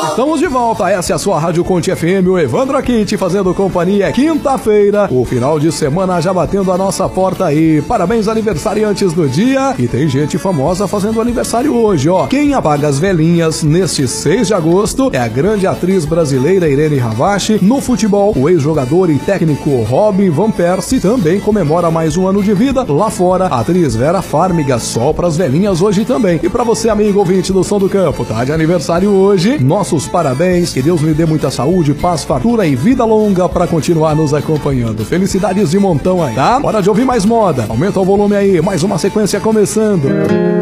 Estamos de volta, essa é a sua Rádio Conte FM, o Evandro aqui te fazendo companhia. É quinta-feira, o final de semana já batendo a nossa porta aí. Parabéns aniversariantes do dia, e tem gente famosa fazendo aniversário hoje, ó. Quem apaga as velhinhas neste 6 de agosto é a grande atriz brasileira Irene Havashi. No futebol, o ex-jogador e técnico Robin Van Persie também comemora mais um ano de vida. Lá fora, a atriz Vera Farmiga, sol pras velhinhas hoje também. E pra você, amigo ouvinte do Som do Campo, tá de aniversário hoje, nossos parabéns, que Deus lhe dê muita saúde, paz, fartura e vida longa pra continuar nos acompanhando. Felicidades de montão aí, tá? Hora de ouvir mais moda. Aumenta o volume aí, mais uma sequência começando.